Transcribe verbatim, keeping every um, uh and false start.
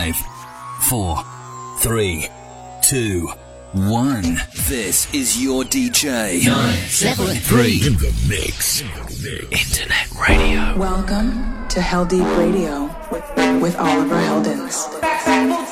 Five, four, three, two, one. This is your D J. Nine, seven, three. In the mix. Internet radio. Welcome to Hell Deep Radio with Oliver Heldens.